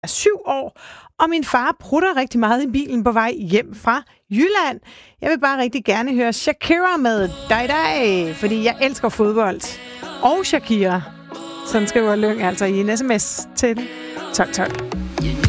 er 7 år, og min far prutter rigtig meget i bilen på vej hjem fra Jylland. Jeg vil bare rigtig gerne høre Shakira med Dig Dig, fordi jeg elsker fodbold. Og Shakira. Sådan skriver Lyng altså i en sms til 1212.